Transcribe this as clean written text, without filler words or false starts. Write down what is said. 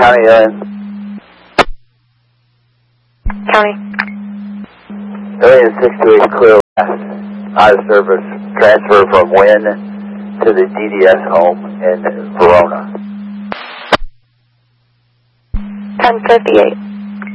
County, County. Alien 628 clear west. Out of service. Transfer from Wynn to the DDS home in Verona. 1058.